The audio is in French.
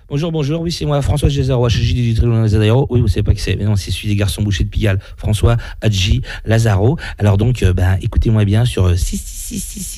Bonjour, bonjour. Oui, c'est moi, François Gézaro, HJ du Tribunal Lazaro. Oui, vous savez pas qui c'est. Mais non, c'est celui des garçons bouchers de Pigalle. François Hadji Lazaro. Alors donc, écoutez-moi bien sur 666.